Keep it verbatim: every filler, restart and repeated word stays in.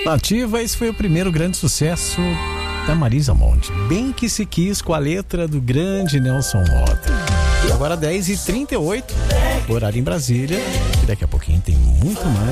Nativa, esse foi o primeiro grande sucesso da Marisa Monte. Bem que se quis, com a letra do grande Nelson Mota. E agora dez e trinta e oito, horário em Brasília. E daqui a pouquinho tem muito mais.